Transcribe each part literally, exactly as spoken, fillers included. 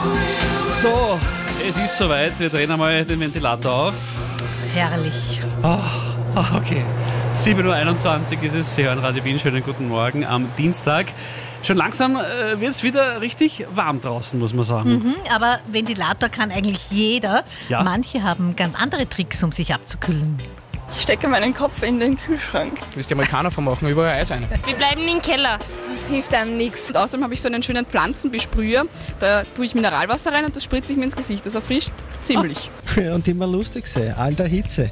So, es ist soweit. Wir drehen einmal den Ventilator auf. Herrlich. Oh, okay. sieben Uhr einundzwanzig ist es. Sie hören Radio Wien. Schönen guten Morgen am Dienstag. Schon langsam äh, wird es wieder richtig warm draußen, muss man sagen. Mhm, aber Ventilator kann eigentlich jeder. Ja. Manche haben ganz andere Tricks, um sich abzukühlen. Ich stecke meinen Kopf in den Kühlschrank. Das ist die Amerikaner vermachen, überall Eis ein. Wir bleiben im Keller. Das hilft einem nichts. Und außerdem habe ich so einen schönen Pflanzenbesprüher. Da tue ich Mineralwasser rein und das spritze ich mir ins Gesicht. Das erfrischt ziemlich. Und immer lustig sein, all der Hitze.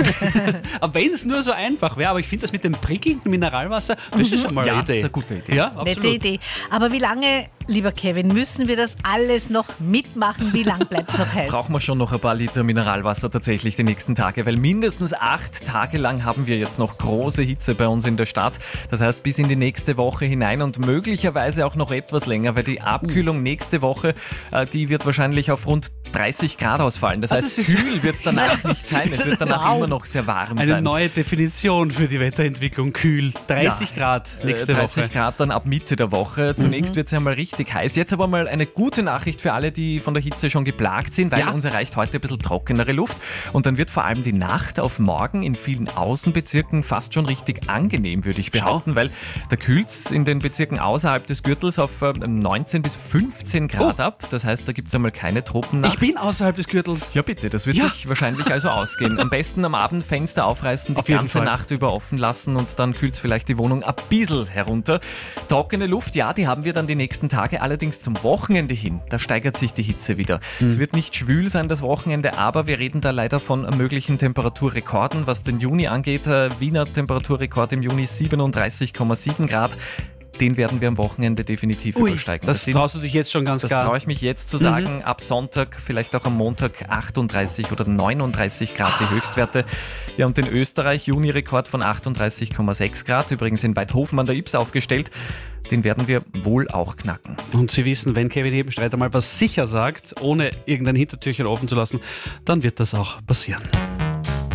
Aber wenn es nur so einfach wäre, aber ich finde das mit dem prickelnden Mineralwasser, das ist schon mal eine Ja, Idee. das ist eine gute Idee. Ja, absolut. Nette Idee. Aber wie lange, lieber Kevin, müssen wir das alles noch mitmachen? Wie lange bleibt es noch heiß? Brauchen wir schon noch ein paar Liter Mineralwasser tatsächlich die nächsten Tage, weil mindestens acht Tage lang haben wir jetzt noch große Hitze bei uns in der Stadt. Das heißt bis in die nächste Woche hinein und möglicherweise auch noch etwas länger, weil die Abkühlung nächste Woche, äh, die wird wahrscheinlich auf rund dreißig Grad ausfallen. Das Ah, heißt, das ist- kühl wird es danach nicht sein. Es wird danach Wow. immer noch sehr warm Eine sein. neue Definition für die Wetterentwicklung. Kühl. dreißig Grad nächste Äh, dreißig Woche. Grad dann ab Mitte der Woche. Zunächst Mhm. wird es ja mal richtig heiß. Jetzt aber mal eine gute Nachricht für alle, die von der Hitze schon geplagt sind, weil Ja. uns erreicht heute ein bisschen trockenere Luft. Und dann wird vor allem die Nacht auf morgen in vielen Außenbezirken fast schon richtig angenehm, würde ich behaupten, weil da kühlt es in den Bezirken außerhalb des Gürtels auf äh, neunzehn bis fünfzehn Grad Oh. ab. Das heißt, da gibt es einmal keine Tropennacht. Ich bin außerhalb des Gürtels. Ja bitte, das wird Ja. sich wahrscheinlich also ausgehen. Am besten am Abend Fenster aufreißen, die Auf jeden ganze Fall. Nacht über offen lassen und dann kühlt es vielleicht die Wohnung ein bisschen herunter. Trockene Luft, ja, die haben wir dann die nächsten Tage, allerdings zum Wochenende hin. Da steigert sich die Hitze wieder. Mhm. Es wird nicht schwül sein das Wochenende, aber wir reden da leider von möglichen Temperaturrekorden. Was den Juni angeht, äh, Wiener Temperaturrekord im Juni siebenunddreißig Komma sieben Grad. Den werden wir am Wochenende definitiv Ui, übersteigen. das sind- traust du dich jetzt schon ganz das klar. traue ich mich jetzt zu sagen. Ab Sonntag, vielleicht auch am Montag achtunddreißig oder neununddreißig Grad die Höchstwerte. Ja, und in Österreich Juni-Rekord von achtunddreißig Komma sechs Grad. Übrigens in Weidhofen an der Ybbs aufgestellt. Den werden wir wohl auch knacken. Und Sie wissen, wenn Kevin Hebenstreit einmal was sicher sagt, ohne irgendein Hintertürchen offen zu lassen, dann wird das auch passieren.